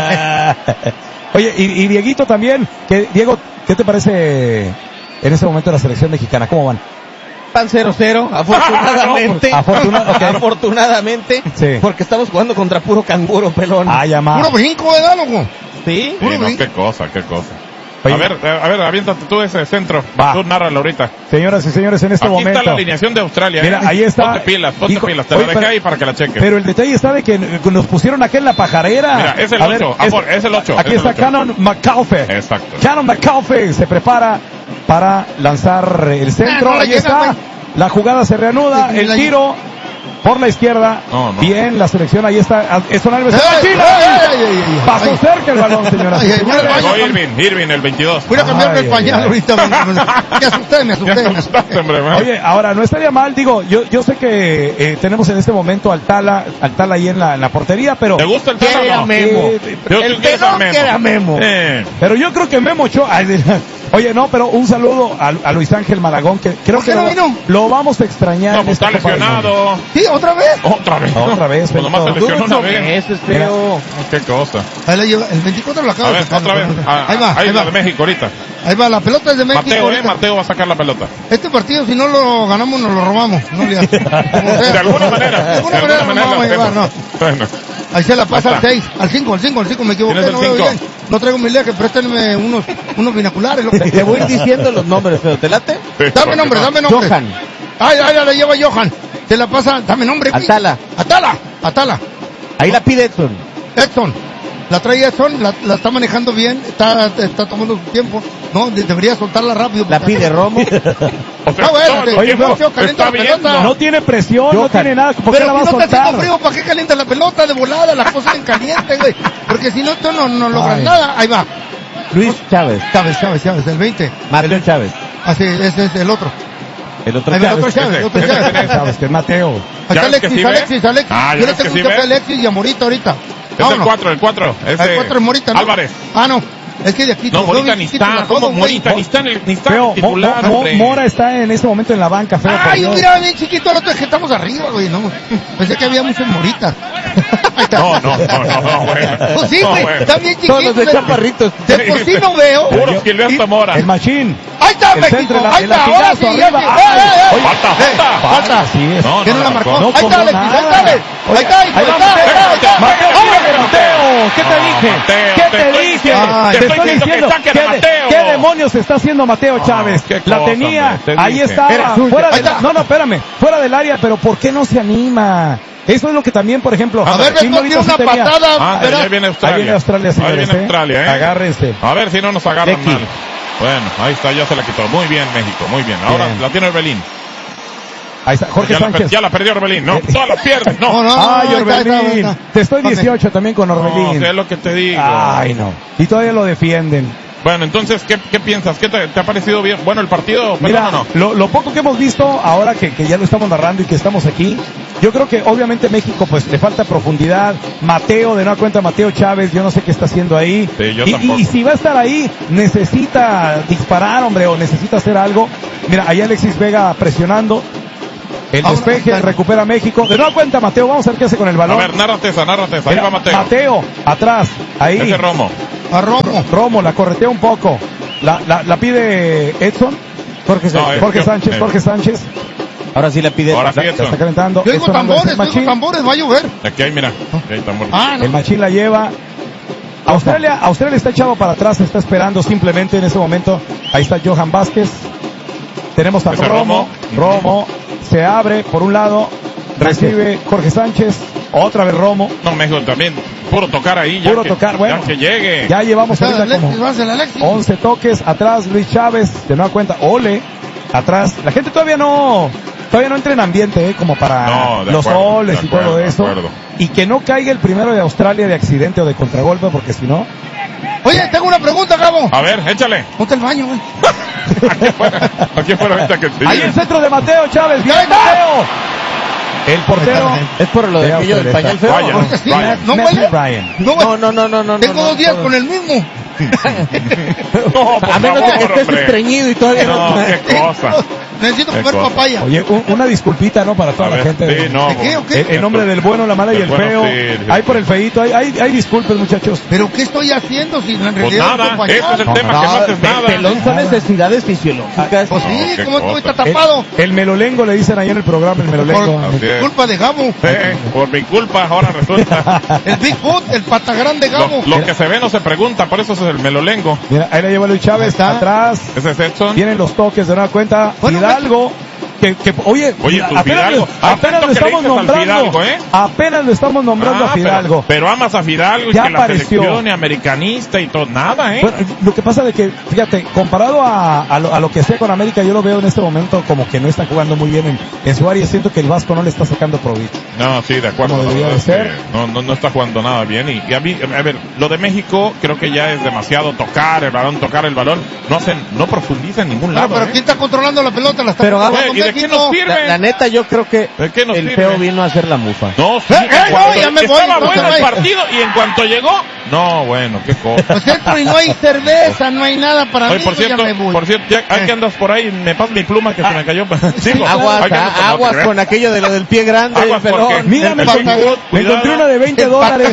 [SPEAKER 3] Oye, y, y Dieguito también, que Diego, ¿qué te parece en este momento la selección mexicana? ¿Cómo van?
[SPEAKER 1] Van cero cero, afortunadamente.
[SPEAKER 3] No, pues, afortuna- ok.
[SPEAKER 1] Afortunadamente.
[SPEAKER 3] Sí.
[SPEAKER 1] Porque estamos jugando contra puro canguro, pelón.
[SPEAKER 3] Ah, ya más.
[SPEAKER 4] Puro brinco, ¿verdad, loco?
[SPEAKER 1] ¿Sí?
[SPEAKER 2] Sí, no, qué cosa, qué cosa.
[SPEAKER 3] Oye.
[SPEAKER 2] A ver, eh, a ver, aviéntate tú ese centro.
[SPEAKER 3] Va.
[SPEAKER 2] Tú nárralo ahorita.
[SPEAKER 3] Señoras y señores, en este
[SPEAKER 2] Aquí
[SPEAKER 3] momento.
[SPEAKER 2] está la alineación de Australia.
[SPEAKER 3] Mira,
[SPEAKER 2] ¿eh?
[SPEAKER 3] ahí está.
[SPEAKER 2] Ponte pilas, ponte
[SPEAKER 3] Hijo-
[SPEAKER 2] pilas. Te
[SPEAKER 3] Oye,
[SPEAKER 2] la dejé
[SPEAKER 3] pero-
[SPEAKER 2] ahí para que la cheques.
[SPEAKER 3] Pero el detalle está de que nos pusieron acá en la pajarera.
[SPEAKER 2] Mira, es el
[SPEAKER 3] A ver,
[SPEAKER 2] ocho, amor, es el ocho,
[SPEAKER 3] Aquí
[SPEAKER 2] es el
[SPEAKER 3] está
[SPEAKER 2] ocho.
[SPEAKER 3] Cannon McAuliffe.
[SPEAKER 2] Exacto.
[SPEAKER 3] Cannon McAuliffe se prepara para lanzar el centro.
[SPEAKER 4] Ah, no le
[SPEAKER 3] Ahí
[SPEAKER 4] llega,
[SPEAKER 3] está.
[SPEAKER 4] güey.
[SPEAKER 3] La jugada se reanuda.
[SPEAKER 4] Sí,
[SPEAKER 3] El
[SPEAKER 4] la-
[SPEAKER 3] tiro por la izquierda.
[SPEAKER 2] No, no.
[SPEAKER 3] Bien, la selección. Ahí está. Edson Álvarez.
[SPEAKER 4] ¡Ey,
[SPEAKER 3] ¡Ay,
[SPEAKER 4] ey, ey, ey, ey!
[SPEAKER 3] Pasó
[SPEAKER 4] Ay.
[SPEAKER 3] cerca el balón, señoras y
[SPEAKER 4] Ay, ay,
[SPEAKER 3] señores.
[SPEAKER 4] ay,
[SPEAKER 2] Llegó
[SPEAKER 4] ay,
[SPEAKER 2] Irving, Irving, el veintidós.
[SPEAKER 4] Voy a cambiarme
[SPEAKER 3] Ay,
[SPEAKER 4] el pañal
[SPEAKER 3] ay, ay.
[SPEAKER 4] ahorita. Me, me- me asusté, me asusté,
[SPEAKER 2] Ya
[SPEAKER 4] me
[SPEAKER 2] te
[SPEAKER 4] asusté.
[SPEAKER 2] asustaste, hombre, ¿verdad?
[SPEAKER 3] Oye, ahora no estaría mal, digo, yo yo sé que eh, tenemos en este momento al Tala, al Tala ahí en la, en la portería, pero
[SPEAKER 2] ¿Te gusta el
[SPEAKER 1] Quiere
[SPEAKER 2] Tala o
[SPEAKER 1] a
[SPEAKER 2] no?
[SPEAKER 1] Memo.
[SPEAKER 3] Eh,
[SPEAKER 2] Yo- tú
[SPEAKER 1] El
[SPEAKER 2] quieres a
[SPEAKER 1] pelón
[SPEAKER 2] Memo.
[SPEAKER 1] quiere a Memo.
[SPEAKER 2] Eh,
[SPEAKER 3] pero yo creo que Memo Ochoa, ay, oye, no, pero un saludo a, a Luis Ángel Malagón, que creo
[SPEAKER 4] ¿Por qué
[SPEAKER 3] que
[SPEAKER 4] no
[SPEAKER 3] lo,
[SPEAKER 4] vino?
[SPEAKER 3] lo vamos a extrañar.
[SPEAKER 2] no,
[SPEAKER 3] en
[SPEAKER 2] pues
[SPEAKER 3] esta
[SPEAKER 2] está
[SPEAKER 3] Copa del Mundo.
[SPEAKER 2] lesionado.
[SPEAKER 4] Sí, otra vez.
[SPEAKER 2] Otra vez.
[SPEAKER 3] Otra vez,
[SPEAKER 2] Pues nomás se
[SPEAKER 3] Felito.
[SPEAKER 2] lesionó una
[SPEAKER 1] Tuvo
[SPEAKER 2] vez.
[SPEAKER 1] ocho meses, feo.
[SPEAKER 2] Qué cosa.
[SPEAKER 4] Ahí la lleva, el veinticuatro lo acaba
[SPEAKER 2] A
[SPEAKER 4] de
[SPEAKER 2] ver,
[SPEAKER 4] sacar.
[SPEAKER 2] otra vez. Ah,
[SPEAKER 4] Ahí va,
[SPEAKER 2] ahí
[SPEAKER 4] ahí
[SPEAKER 2] la
[SPEAKER 4] va.
[SPEAKER 2] de México ahorita.
[SPEAKER 4] Ahí va, la pelota es de México.
[SPEAKER 2] Mateo, eh,
[SPEAKER 4] ahorita.
[SPEAKER 2] Mateo va a sacar la pelota.
[SPEAKER 4] Este partido, si no lo ganamos, nos lo robamos. No le hace. Como sea.
[SPEAKER 2] De alguna manera.
[SPEAKER 4] De alguna manera nos vamos a llevar, no.
[SPEAKER 2] Bueno.
[SPEAKER 4] Ahí se la pasa
[SPEAKER 2] Ahí
[SPEAKER 4] al
[SPEAKER 2] está.
[SPEAKER 4] seis, al cinco, al cinco, al cinco, me equivoqué,
[SPEAKER 2] ¿Tienes el
[SPEAKER 4] no veo
[SPEAKER 2] cinco?
[SPEAKER 4] bien. No traigo mi lea, que préstenme unos, unos binaculares. loco.
[SPEAKER 1] Te voy a ir diciendo los nombres, feo. ¿Te late?
[SPEAKER 2] Sí,
[SPEAKER 4] Dame
[SPEAKER 2] porque
[SPEAKER 4] nombre,
[SPEAKER 2] no.
[SPEAKER 4] dame nombre.
[SPEAKER 1] Johan.
[SPEAKER 4] Ay, ay, ay, la lleva Johan. Se la pasa, dame nombre. güey.
[SPEAKER 1] Atala.
[SPEAKER 4] Atala, Atala.
[SPEAKER 1] Ahí la pide Edson.
[SPEAKER 4] Edson. La trae Edson, la, la está manejando bien, está, está tomando su tiempo. No, de, debería soltarla rápido.
[SPEAKER 1] La pide Romo.
[SPEAKER 2] O sea,
[SPEAKER 4] No, bueno,
[SPEAKER 2] todo el
[SPEAKER 4] oye,
[SPEAKER 2] tiempo
[SPEAKER 4] no, calienta
[SPEAKER 2] está
[SPEAKER 4] la
[SPEAKER 2] viendo.
[SPEAKER 4] pelota.
[SPEAKER 3] No tiene presión, no
[SPEAKER 1] Johan.
[SPEAKER 3] tiene nada. ¿Por qué
[SPEAKER 4] Pero
[SPEAKER 3] la va a
[SPEAKER 4] si no está haciendo
[SPEAKER 3] soltar?
[SPEAKER 4] frío, ¿para qué calienta la pelota de volada? La cosa en caliente, güey. Porque si no, tú no, no logras
[SPEAKER 3] Ay.
[SPEAKER 4] nada. Ahí va.
[SPEAKER 1] Luis Chávez.
[SPEAKER 4] Chávez, Chávez, Chávez, el veinte.
[SPEAKER 1] Mateo Chávez.
[SPEAKER 4] Así, ese es el otro.
[SPEAKER 1] El otro
[SPEAKER 4] Ahí va el
[SPEAKER 1] Chávez.
[SPEAKER 4] otro Chávez, el otro
[SPEAKER 2] Ese,
[SPEAKER 4] Chávez.
[SPEAKER 2] ese, ese.
[SPEAKER 3] Sabes que es Mateo.
[SPEAKER 4] Ahí está
[SPEAKER 2] ¿Ya ves que
[SPEAKER 4] Alexis,
[SPEAKER 2] sí ve?
[SPEAKER 4] Alexis, Alexis.
[SPEAKER 2] Ah,
[SPEAKER 4] Yo
[SPEAKER 2] ya
[SPEAKER 4] le
[SPEAKER 2] ves que
[SPEAKER 4] tengo
[SPEAKER 2] sí
[SPEAKER 4] un toque
[SPEAKER 2] ve.
[SPEAKER 4] a Alexis y a Morita ahorita.
[SPEAKER 2] Es el
[SPEAKER 4] Vámonos.
[SPEAKER 2] cuatro, el cuatro.
[SPEAKER 4] El
[SPEAKER 2] Ese
[SPEAKER 4] cuatro es Morita, ¿no?
[SPEAKER 2] Álvarez.
[SPEAKER 4] Ah, no. Es que de aquí...
[SPEAKER 2] No,
[SPEAKER 4] todo
[SPEAKER 2] Morita
[SPEAKER 4] bien
[SPEAKER 2] ni
[SPEAKER 4] chiquito,
[SPEAKER 2] está.
[SPEAKER 4] la todo,
[SPEAKER 2] ¿Cómo
[SPEAKER 4] güey.
[SPEAKER 2] Morita? Ni está en el, ni está
[SPEAKER 3] Feo, Mo-
[SPEAKER 2] titular,
[SPEAKER 3] Mo- Mo-
[SPEAKER 2] hombre.
[SPEAKER 3] Mora está en este momento en la banca, feo. por
[SPEAKER 4] Ay, yo
[SPEAKER 3] Dios.
[SPEAKER 4] miraba bien chiquito, el otro es que estamos arriba, güey, no. Pensé que había muchos Moritas. Ahí está.
[SPEAKER 2] No, no, no, no, no, bueno.
[SPEAKER 4] Pues sí,
[SPEAKER 2] No,
[SPEAKER 4] güey,
[SPEAKER 2] bueno.
[SPEAKER 4] están bien
[SPEAKER 1] Todos
[SPEAKER 4] chiquitos.
[SPEAKER 1] de
[SPEAKER 4] De,
[SPEAKER 1] chaparritos.
[SPEAKER 4] de por sí no veo.
[SPEAKER 2] Puro Gilberto Mora.
[SPEAKER 3] El machín.
[SPEAKER 4] Ahí está
[SPEAKER 3] El
[SPEAKER 4] México,
[SPEAKER 3] centro, el-
[SPEAKER 4] ahí
[SPEAKER 3] el
[SPEAKER 4] está, ahora
[SPEAKER 3] latigazo
[SPEAKER 4] sí, ya
[SPEAKER 3] arriba.
[SPEAKER 4] sí.
[SPEAKER 3] Ay,
[SPEAKER 4] ¡Eh, eh, eh!
[SPEAKER 2] Falta,
[SPEAKER 4] Eh,
[SPEAKER 2] falta.
[SPEAKER 4] falta.
[SPEAKER 3] Así es.
[SPEAKER 2] No,
[SPEAKER 4] ¿Quién no la marcó?
[SPEAKER 3] No
[SPEAKER 4] Ahí está
[SPEAKER 3] cobró
[SPEAKER 4] Alexis, ahí
[SPEAKER 3] nada.
[SPEAKER 4] está Alex. Ahí está, hijo, ahí
[SPEAKER 3] Ahí
[SPEAKER 4] está, ahí está, ahí está.
[SPEAKER 2] Mateo,
[SPEAKER 3] ¡Vámonos, Mateo! ¿Qué te
[SPEAKER 2] No,
[SPEAKER 3] dije?
[SPEAKER 2] Mateo,
[SPEAKER 3] ¿Qué
[SPEAKER 2] te
[SPEAKER 3] te
[SPEAKER 2] estoy
[SPEAKER 3] dije?
[SPEAKER 2] diciendo,
[SPEAKER 4] te
[SPEAKER 3] Te
[SPEAKER 2] estoy
[SPEAKER 3] estoy
[SPEAKER 2] diciendo que
[SPEAKER 3] diciendo
[SPEAKER 2] saquen a
[SPEAKER 3] ¿qué, de-
[SPEAKER 2] Mateo.
[SPEAKER 3] ¿qué demonios está haciendo Mateo Chávez?
[SPEAKER 2] qué
[SPEAKER 3] La
[SPEAKER 2] cosa,
[SPEAKER 3] tenía,
[SPEAKER 2] hombre, te
[SPEAKER 3] ahí
[SPEAKER 2] dije.
[SPEAKER 3] estaba,
[SPEAKER 4] Espera,
[SPEAKER 3] fuera
[SPEAKER 4] ahí
[SPEAKER 3] del,
[SPEAKER 4] está.
[SPEAKER 3] no, no, espérame, fuera del área, pero ¿por qué no se anima? Eso es lo que también, por ejemplo,
[SPEAKER 4] A ver,
[SPEAKER 3] Chino
[SPEAKER 4] Beto tiene
[SPEAKER 3] ahorita
[SPEAKER 4] una
[SPEAKER 3] sí tenía-
[SPEAKER 4] patada.
[SPEAKER 2] Ah,
[SPEAKER 4] verás.
[SPEAKER 2] ahí viene
[SPEAKER 3] Ahí
[SPEAKER 2] Australia.
[SPEAKER 3] viene Australia,
[SPEAKER 2] Ahí
[SPEAKER 3] señores,
[SPEAKER 2] viene
[SPEAKER 3] ¿eh?
[SPEAKER 2] Australia, ¿eh?
[SPEAKER 3] Agárrense.
[SPEAKER 2] A ver si no nos agarran
[SPEAKER 1] Becky.
[SPEAKER 2] mal. Bueno, ahí está, ya se la quitó. Muy bien, México, muy bien. Ahora
[SPEAKER 3] Bien.
[SPEAKER 2] la tiene Orbelín.
[SPEAKER 3] Ahí está, Jorge
[SPEAKER 2] Ya la, per-
[SPEAKER 3] Sánchez.
[SPEAKER 2] ya la perdió Orbelín. No, todas las pierde.
[SPEAKER 4] No,
[SPEAKER 2] No,
[SPEAKER 4] no,
[SPEAKER 3] Ay,
[SPEAKER 4] ahí está, ahí está, ahí
[SPEAKER 3] Orbelín.
[SPEAKER 4] está.
[SPEAKER 3] Te estoy
[SPEAKER 4] Ok.
[SPEAKER 3] dieciocho también con
[SPEAKER 2] no,
[SPEAKER 3] Orbelín.
[SPEAKER 2] ¿qué es lo que te digo?
[SPEAKER 3] Ay, no. Y todavía lo defienden.
[SPEAKER 2] Bueno, entonces, ¿qué, qué piensas? ¿Qué te, te ha parecido bien? Bueno, el partido,
[SPEAKER 3] Mira,
[SPEAKER 2] perdón, no.
[SPEAKER 3] lo, lo poco que hemos visto ahora que, que ya lo estamos narrando y que estamos aquí, yo creo que obviamente México pues le falta profundidad. Mateo, de nueva cuenta Mateo Chávez, yo no sé qué está haciendo ahí.
[SPEAKER 2] Sí, yo
[SPEAKER 3] y,
[SPEAKER 2] tampoco.
[SPEAKER 3] y, y si va a estar ahí, necesita disparar, hombre, o necesita hacer algo. Mira, ahí Alexis Vega presionando. El
[SPEAKER 4] Vámonos,
[SPEAKER 3] despeje,
[SPEAKER 4] Mateo.
[SPEAKER 3] recupera México. De nueva cuenta Mateo, vamos a ver qué hace con el
[SPEAKER 2] A
[SPEAKER 3] balón.
[SPEAKER 2] ver, nárrate esa, nárrate esa. Ahí
[SPEAKER 3] Mira,
[SPEAKER 2] va Mateo.
[SPEAKER 3] Mateo, atrás, ahí.
[SPEAKER 2] Ese Romo.
[SPEAKER 4] A Romo.
[SPEAKER 3] Romo, la corretea un poco. La, la, la pide Edson.
[SPEAKER 1] Jorge
[SPEAKER 2] No,
[SPEAKER 1] Sánchez.
[SPEAKER 2] es-
[SPEAKER 3] Jorge
[SPEAKER 2] yo-
[SPEAKER 3] Sánchez,
[SPEAKER 2] eh.
[SPEAKER 3] Jorge Sánchez.
[SPEAKER 1] Ahora sí la pide.
[SPEAKER 2] Ahora sí,
[SPEAKER 3] La, la está
[SPEAKER 2] Edson.
[SPEAKER 3] calentando.
[SPEAKER 4] Yo oigo
[SPEAKER 3] Edson Álvarez,
[SPEAKER 4] tambores,
[SPEAKER 3] el
[SPEAKER 4] oigo
[SPEAKER 3] machín.
[SPEAKER 4] tambores, va a llover.
[SPEAKER 2] Aquí hay, mira. Aquí hay tambor.
[SPEAKER 4] Ah,
[SPEAKER 3] El
[SPEAKER 4] no.
[SPEAKER 3] machín la lleva. Australia, Australia está echado para atrás, está esperando simplemente en ese momento. Ahí está Johan Vázquez. Tenemos a
[SPEAKER 2] Ese
[SPEAKER 3] Romo.
[SPEAKER 2] Romo.
[SPEAKER 3] Romo se abre por un lado. Recibe Jorge Sánchez. Otra vez Romo.
[SPEAKER 2] No, México también. Puro tocar ahí. Ya
[SPEAKER 3] Puro
[SPEAKER 2] que,
[SPEAKER 3] tocar, bueno.
[SPEAKER 2] Ya que llegue.
[SPEAKER 3] Ya llevamos
[SPEAKER 4] Está
[SPEAKER 3] ahorita
[SPEAKER 4] Alexis,
[SPEAKER 3] como
[SPEAKER 4] vas el Alexis.
[SPEAKER 3] once toques. Atrás Luis Chávez. De nueva cuenta. Ole. Atrás. La gente todavía no, todavía no entra en ambiente, ¿eh? Como para
[SPEAKER 2] No, de
[SPEAKER 3] los
[SPEAKER 2] acuerdo,
[SPEAKER 3] goles
[SPEAKER 2] de
[SPEAKER 3] y todo
[SPEAKER 2] acuerdo, de
[SPEAKER 3] eso.
[SPEAKER 2] acuerdo.
[SPEAKER 3] Y que no caiga el primero de Australia de accidente o de contragolpe, porque si no.
[SPEAKER 4] Oye, tengo una pregunta, Gabo.
[SPEAKER 2] A ver, échale.
[SPEAKER 4] Ponte el baño, güey.
[SPEAKER 2] Aquí fuera. Aquí fuera ahorita que te
[SPEAKER 3] Ahí el centro de Mateo Chávez. Bien,
[SPEAKER 4] ¡Ya está!
[SPEAKER 3] Mateo. El portero.
[SPEAKER 1] Es por lo de
[SPEAKER 3] de
[SPEAKER 1] aquello del
[SPEAKER 3] Australia,
[SPEAKER 1] pañal
[SPEAKER 3] está-
[SPEAKER 1] feo.
[SPEAKER 2] Vaya.
[SPEAKER 1] ¿no?
[SPEAKER 4] Porque sí,
[SPEAKER 2] Brian.
[SPEAKER 4] ¿no
[SPEAKER 3] Matthew
[SPEAKER 4] huele?
[SPEAKER 3] Bryan.
[SPEAKER 4] No,
[SPEAKER 1] No, no, no, no, no.
[SPEAKER 4] Tengo
[SPEAKER 1] no,
[SPEAKER 4] dos días
[SPEAKER 1] no.
[SPEAKER 4] con el mismo.
[SPEAKER 2] No, por
[SPEAKER 1] A menos de que
[SPEAKER 2] favor,
[SPEAKER 1] estés
[SPEAKER 2] hombre.
[SPEAKER 1] estreñido y todavía no.
[SPEAKER 2] No, qué cosa.
[SPEAKER 4] Necesito
[SPEAKER 2] Qué
[SPEAKER 4] comer
[SPEAKER 2] cosa.
[SPEAKER 4] papaya.
[SPEAKER 3] Oye, un- una disculpita, ¿no? Para
[SPEAKER 2] A
[SPEAKER 3] toda la
[SPEAKER 2] ver,
[SPEAKER 3] gente.
[SPEAKER 2] sí, no.
[SPEAKER 4] ¿De qué o qué?
[SPEAKER 3] En, en nombre del bueno, la mala y
[SPEAKER 2] Del
[SPEAKER 3] el
[SPEAKER 2] bueno,
[SPEAKER 3] feo.
[SPEAKER 2] sí, sí,
[SPEAKER 3] Hay
[SPEAKER 2] sí.
[SPEAKER 3] por el feíto. Hay, hay, hay disculpas, muchachos.
[SPEAKER 4] ¿Pero qué estoy haciendo si en
[SPEAKER 2] Pues
[SPEAKER 4] realidad
[SPEAKER 2] nada,
[SPEAKER 4] no
[SPEAKER 2] ese es el
[SPEAKER 3] No,
[SPEAKER 2] tema,
[SPEAKER 3] no,
[SPEAKER 2] que no haces
[SPEAKER 1] pe-
[SPEAKER 2] nada.
[SPEAKER 1] pelón son necesidades fisiológicas.
[SPEAKER 4] Pues sí,
[SPEAKER 2] No, qué
[SPEAKER 4] ¿cómo estoy
[SPEAKER 2] cosa.
[SPEAKER 4] está tapado?
[SPEAKER 3] El, el melolengo le dicen ahí en el programa, el melolengo.
[SPEAKER 4] Por
[SPEAKER 2] Así es.
[SPEAKER 4] culpa de Gabo.
[SPEAKER 2] Sí, por mi culpa ahora resulta.
[SPEAKER 4] El Bigfoot, el pata grande Gabo.
[SPEAKER 2] Lo, lo que se ve no se pregunta, por eso es el melolengo.
[SPEAKER 3] Mira, ahí la lleva Luis Chávez.
[SPEAKER 4] Ahí está.
[SPEAKER 3] Atrás.
[SPEAKER 2] Ese es Edson.
[SPEAKER 3] Tienen los toques de nueva cuenta.
[SPEAKER 4] Bueno,
[SPEAKER 3] Fidalgo. Que, que, oye,
[SPEAKER 2] Oye, tu
[SPEAKER 3] apenas,
[SPEAKER 2] Fidalgo.
[SPEAKER 3] lo-
[SPEAKER 2] Hay
[SPEAKER 3] apenas
[SPEAKER 2] tanto
[SPEAKER 3] lo
[SPEAKER 2] que le
[SPEAKER 3] estamos
[SPEAKER 2] dices al
[SPEAKER 3] nombrando.
[SPEAKER 2] Fidalgo, ¿eh?
[SPEAKER 3] Apenas lo estamos nombrando
[SPEAKER 2] Ah,
[SPEAKER 3] a Fidalgo.
[SPEAKER 2] Pero, pero amas a Fidalgo y
[SPEAKER 3] Ya
[SPEAKER 2] que la
[SPEAKER 3] apareció.
[SPEAKER 2] selección y americanista y todo, nada, ¿eh?
[SPEAKER 3] Bueno, lo que pasa de que, fíjate, comparado a, a, lo, a lo que sea con América, yo lo veo en este momento como que no está jugando muy bien en, en su área. Siento que el Vasco no le está sacando provecho.
[SPEAKER 2] No, sí, de acuerdo.
[SPEAKER 3] Como
[SPEAKER 2] la
[SPEAKER 3] debería
[SPEAKER 2] verdad
[SPEAKER 3] de
[SPEAKER 2] es que
[SPEAKER 3] ser.
[SPEAKER 2] No, no, no está jugando nada bien. Y, y a mí, a ver, lo de México creo que ya es demasiado tocar el balón, tocar el balón. No hacen, no profundiza en ningún
[SPEAKER 4] Bueno,
[SPEAKER 2] lado.
[SPEAKER 4] pero
[SPEAKER 2] ¿eh?
[SPEAKER 4] ¿quién está controlando la pelota? La está
[SPEAKER 1] Pero,
[SPEAKER 4] controlando
[SPEAKER 2] ¿y de qué
[SPEAKER 4] México.
[SPEAKER 2] nos sirve?
[SPEAKER 1] La, la neta, yo creo que
[SPEAKER 2] ¿De qué nos
[SPEAKER 1] el
[SPEAKER 2] sirve?
[SPEAKER 1] feo vino a hacer la mufa.
[SPEAKER 2] No, sí,
[SPEAKER 4] Eh,
[SPEAKER 2] en
[SPEAKER 4] eh,
[SPEAKER 2] cuanto
[SPEAKER 4] no, ya me voy,
[SPEAKER 2] estaba
[SPEAKER 4] no,
[SPEAKER 2] bueno
[SPEAKER 4] se
[SPEAKER 2] el
[SPEAKER 4] va.
[SPEAKER 2] partido y en cuanto llegó, no, bueno, qué cosa.
[SPEAKER 4] Pues entro y no hay cerveza, no hay nada para
[SPEAKER 2] Oye,
[SPEAKER 4] mí,
[SPEAKER 2] por
[SPEAKER 4] pues
[SPEAKER 2] cierto,
[SPEAKER 4] ya me voy.
[SPEAKER 2] por cierto, ya, hay
[SPEAKER 4] Eh.
[SPEAKER 2] que andas por ahí, me pasas mi pluma que se me cayó. Sigo.
[SPEAKER 1] Aguas,
[SPEAKER 2] Hay que andas
[SPEAKER 1] ah,
[SPEAKER 2] como
[SPEAKER 1] aguas
[SPEAKER 2] te creas.
[SPEAKER 1] con aquello de lo del pie grande,
[SPEAKER 2] Aguas,
[SPEAKER 1] pelón.
[SPEAKER 2] porque-
[SPEAKER 3] Mira,
[SPEAKER 2] El
[SPEAKER 3] me,
[SPEAKER 2] Big
[SPEAKER 3] encontré-
[SPEAKER 2] Foot,
[SPEAKER 3] me
[SPEAKER 2] cuidado.
[SPEAKER 3] encontré una de veinte
[SPEAKER 4] El
[SPEAKER 3] dólares.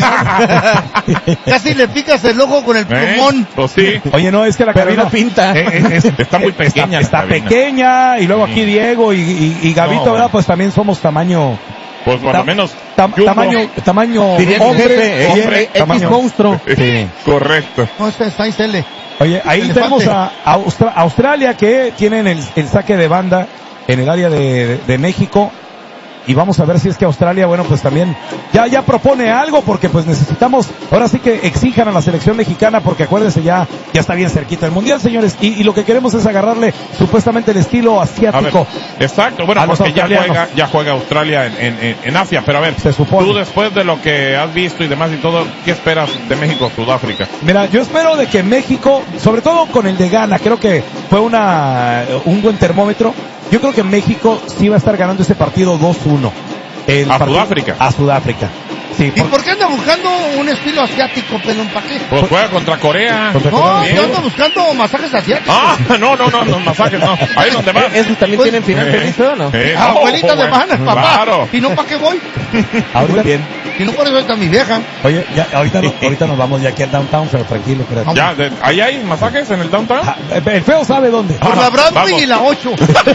[SPEAKER 4] Casi le picas el ojo con el
[SPEAKER 2] ¿Eh?
[SPEAKER 4] plumón.
[SPEAKER 2] Pues sí.
[SPEAKER 3] Oye, no, es que la
[SPEAKER 1] Pero
[SPEAKER 3] cabina
[SPEAKER 1] no pinta.
[SPEAKER 3] eh, eh, es-
[SPEAKER 2] Está muy pequeña
[SPEAKER 3] Está,
[SPEAKER 2] la
[SPEAKER 3] está
[SPEAKER 2] cabina.
[SPEAKER 3] pequeña, y luego
[SPEAKER 2] Sí.
[SPEAKER 3] aquí Diego y, y, y Gabito,
[SPEAKER 2] No,
[SPEAKER 3] ¿verdad?
[SPEAKER 2] bueno.
[SPEAKER 3] Pues también somos tamaño,
[SPEAKER 2] Pues por
[SPEAKER 3] ta-
[SPEAKER 2] lo menos.
[SPEAKER 3] tam-
[SPEAKER 2] Jumbo.
[SPEAKER 3] tamaño, tamaño
[SPEAKER 1] Diría tu
[SPEAKER 3] hombre,
[SPEAKER 1] jefe, eh,
[SPEAKER 3] oye,
[SPEAKER 1] hombre, X
[SPEAKER 3] tamaño-
[SPEAKER 1] monstruo.
[SPEAKER 3] Sí.
[SPEAKER 2] Correcto.
[SPEAKER 4] No, este está ahí, Cele.
[SPEAKER 3] Oye, ahí
[SPEAKER 4] Elefante.
[SPEAKER 3] tenemos a Austra- Australia que tienen el, el saque de banda en el área de, de- de México. y vamos a ver si es que Australia, bueno, pues también ya ya propone algo, porque pues necesitamos, ahora sí que exijan a la selección mexicana, porque acuérdense, ya ya está bien cerquita el Mundial, señores, y, y lo que queremos es agarrarle supuestamente el estilo asiático.
[SPEAKER 2] Ver, exacto, bueno, porque ya juega, ya juega Australia en, en, en Asia, pero a ver,
[SPEAKER 3] se supone.
[SPEAKER 2] Tú después de lo que has visto y demás y todo, ¿qué esperas de México, Sudáfrica?
[SPEAKER 3] Mira, yo espero de que México, sobre todo con el de Ghana, creo que fue una un buen termómetro. Yo creo que México sí va a estar ganando ese partido dos uno.
[SPEAKER 2] ¿A partido, Sudáfrica?
[SPEAKER 3] A Sudáfrica. Sí,
[SPEAKER 4] ¿Y por... por qué anda buscando un estilo asiático, pelón? ¿Para qué?
[SPEAKER 2] Pues juega contra Corea.
[SPEAKER 4] Contra no, Corea. Yo ando buscando masajes asiáticos.
[SPEAKER 2] Ah, no, no, no, no, masajes no. Ahí donde va.
[SPEAKER 1] ¿Esos también pues, tienen final
[SPEAKER 2] eh,
[SPEAKER 1] feliz o no?
[SPEAKER 2] Eh,
[SPEAKER 4] ah,
[SPEAKER 2] no,
[SPEAKER 4] abuelita de manas, papá.
[SPEAKER 2] Claro.
[SPEAKER 4] ¿Y no para qué voy?
[SPEAKER 3] Ahorita bien.
[SPEAKER 4] Y no por eso está mi vieja.
[SPEAKER 3] Oye, ya, ahorita, no, ahorita nos vamos ya aquí al downtown, pero tranquilo. Pero...
[SPEAKER 2] Ya, de, ¿ahí hay masajes en el downtown?
[SPEAKER 3] Ah, el feo sabe dónde.
[SPEAKER 4] Por
[SPEAKER 2] ah,
[SPEAKER 4] la Broadway y la ocho.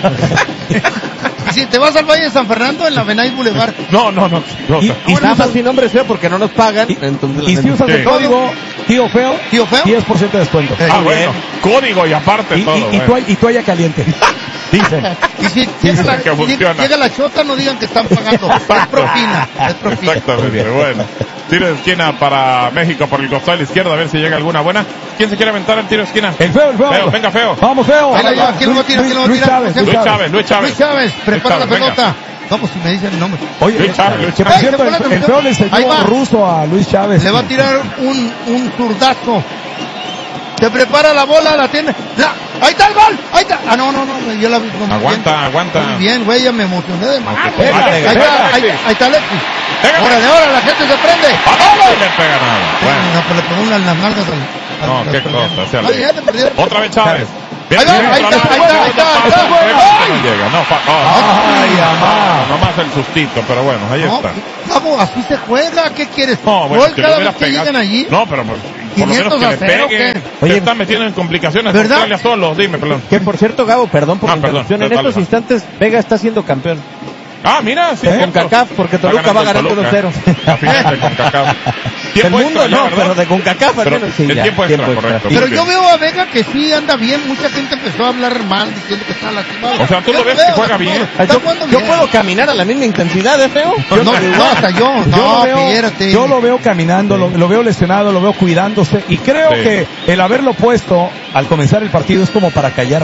[SPEAKER 4] Si te vas al Valle de San Fernando, en la Benay Boulevard.
[SPEAKER 2] No, no, no. no
[SPEAKER 1] y, y nada más sin nombre feo porque no nos pagan.
[SPEAKER 3] Y,
[SPEAKER 1] entonces,
[SPEAKER 3] y si usas el código Tío Feo,
[SPEAKER 4] Tío Feo,
[SPEAKER 3] diez por ciento de descuento.
[SPEAKER 2] Ah, bueno. Código y aparte
[SPEAKER 3] y,
[SPEAKER 2] todo.
[SPEAKER 3] Y, y,
[SPEAKER 2] bueno.
[SPEAKER 3] toalla, y toalla caliente. Dicen.
[SPEAKER 4] Y si llega, la, si llega la chota, no digan que están pagando. Es propina. Es propina.
[SPEAKER 2] Exactamente, bueno. Tiro de esquina para México por el costado izquierdo, a ver si llega alguna buena. ¿Quién se quiere aventar el tiro de esquina?
[SPEAKER 3] El feo, el feo.
[SPEAKER 2] Feo, venga, Feo.
[SPEAKER 3] Vamos, Feo.
[SPEAKER 4] Ahí la, ¿quién lo va a tirar? ¿Quién lo va a
[SPEAKER 3] Luis
[SPEAKER 4] tirar?
[SPEAKER 3] Chávez,
[SPEAKER 2] Luis Chávez, Luis Chávez.
[SPEAKER 4] Luis Chávez, prepara
[SPEAKER 2] Luis
[SPEAKER 4] la
[SPEAKER 2] Chávez,
[SPEAKER 4] pelota. No, pues si me dicen el nombre.
[SPEAKER 3] Oye,
[SPEAKER 2] Luis Chávez, Luis
[SPEAKER 3] que por
[SPEAKER 2] Chávez.
[SPEAKER 3] cierto, el, el Feo le enseñó ruso a Luis Chávez.
[SPEAKER 4] Le va a tirar un, un zurdazo. Se prepara la bola, la tiene. La, ahí está el gol. Ahí está. Ah, no, no, no. Yo la vi. No,
[SPEAKER 2] aguanta,
[SPEAKER 4] bien.
[SPEAKER 2] aguanta.
[SPEAKER 4] Muy bien, güey, ya me emocioné de más.
[SPEAKER 2] Pégale,
[SPEAKER 4] Ahí,
[SPEAKER 2] pégale,
[SPEAKER 4] está, ahí,
[SPEAKER 2] Alexis.
[SPEAKER 4] ahí está Alexis.
[SPEAKER 2] Pégale.
[SPEAKER 4] Órale, ahora la gente se prende.
[SPEAKER 2] ¡Vamos! No le pega nada. Bueno.
[SPEAKER 4] No, pero le pegó una en las nalgas al.
[SPEAKER 2] No,
[SPEAKER 4] al-
[SPEAKER 2] qué
[SPEAKER 4] al-
[SPEAKER 2] cosa. Se
[SPEAKER 4] Ay, ya te perdieron.
[SPEAKER 2] Otra vez Chávez.
[SPEAKER 4] Ahí va, ahí está, ahí está, ahí está, ahí está.
[SPEAKER 2] No llega, no, fa- oh,
[SPEAKER 3] Ay, amá.
[SPEAKER 2] nomás el sustito, pero bueno, ahí
[SPEAKER 4] No,
[SPEAKER 2] está.
[SPEAKER 4] Gabo, así se juega. ¿Qué quieres?
[SPEAKER 2] No, bueno,
[SPEAKER 4] Gol
[SPEAKER 2] que le
[SPEAKER 4] cada
[SPEAKER 2] hubiera
[SPEAKER 4] vez que
[SPEAKER 2] pegado.
[SPEAKER 4] llegan allí.
[SPEAKER 2] No, pero por, por lo menos
[SPEAKER 4] quinientos
[SPEAKER 2] que
[SPEAKER 4] a
[SPEAKER 2] le
[SPEAKER 4] cero,
[SPEAKER 2] pegue.
[SPEAKER 4] ¿qué?
[SPEAKER 2] Se
[SPEAKER 1] Oye,
[SPEAKER 2] están metiendo en complicaciones
[SPEAKER 4] ¿verdad?
[SPEAKER 2] Australia solos, dime, perdón.
[SPEAKER 1] Que por cierto, Gabo, perdón por
[SPEAKER 2] Ah,
[SPEAKER 1] la
[SPEAKER 2] perdón,
[SPEAKER 1] interrupción. En
[SPEAKER 2] dale,
[SPEAKER 1] estos
[SPEAKER 2] dale.
[SPEAKER 1] instantes, Vega está siendo campeón.
[SPEAKER 2] Ah, mira, sí.
[SPEAKER 1] Con
[SPEAKER 2] cierto.
[SPEAKER 1] CONCACAF, porque Toluca va ganando
[SPEAKER 2] Toluca.
[SPEAKER 1] uno cero.
[SPEAKER 2] La final de CONCACAF.
[SPEAKER 1] Del
[SPEAKER 2] Tiempo
[SPEAKER 1] mundo
[SPEAKER 2] extra ya,
[SPEAKER 1] no,
[SPEAKER 2] ¿verdad?
[SPEAKER 1] pero de CONCACAF al
[SPEAKER 2] Pero
[SPEAKER 1] menos sí,
[SPEAKER 2] el
[SPEAKER 1] ya,
[SPEAKER 2] tiempo extra, correcto.
[SPEAKER 4] Pero
[SPEAKER 2] Muy
[SPEAKER 4] yo
[SPEAKER 2] bien.
[SPEAKER 4] veo a Vega que sí anda bien. Mucha gente empezó a hablar mal diciendo que está lastimado.
[SPEAKER 2] O sea, ¿tú
[SPEAKER 4] Yo
[SPEAKER 2] lo ves
[SPEAKER 4] veo,
[SPEAKER 2] que juega
[SPEAKER 4] no,
[SPEAKER 2] bien?
[SPEAKER 4] está
[SPEAKER 1] Yo,
[SPEAKER 4] jugando
[SPEAKER 1] yo
[SPEAKER 4] bien.
[SPEAKER 1] puedo caminar a la misma intensidad, ¿eh, feo?
[SPEAKER 4] No, no, no, hasta yo.
[SPEAKER 3] Yo
[SPEAKER 4] No,
[SPEAKER 3] lo veo,
[SPEAKER 4] espérate.
[SPEAKER 3] yo lo veo caminando, lo, lo veo lesionado, lo veo cuidándose y creo
[SPEAKER 2] Sí.
[SPEAKER 3] que el haberlo puesto al comenzar el partido es como para callar